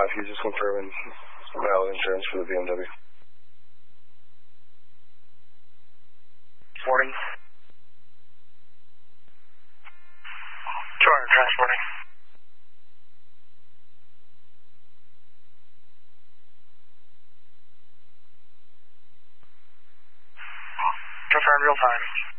he's just confirming valid insurance for the BMW. Morning. Jordan, transporting. Confirm real time.